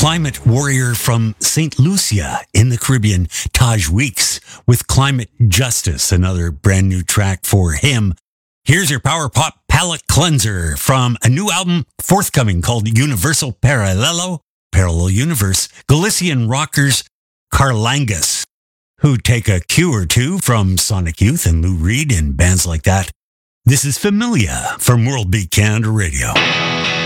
climate warrior from St. Lucia in the Caribbean, Taj Weeks, with Climate Justice, another brand new track for him. Here's your power pop palette cleanser from a new album forthcoming called Universal Parallelo, Parallel Universe, Galician rockers Carlangas, who take a cue or two from Sonic Youth and Lou Reed and bands like that. This is Familia from World Beat Canada Radio.